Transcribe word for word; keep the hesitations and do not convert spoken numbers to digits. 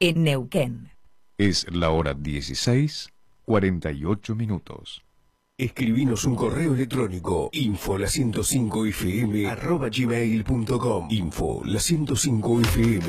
en Neuquén. Es la hora dieciséis, cuarenta y ocho minutos. Escribinos un correo electrónico info la ciento cinco f m arroba gmail punto com. Info la ciento cinco f m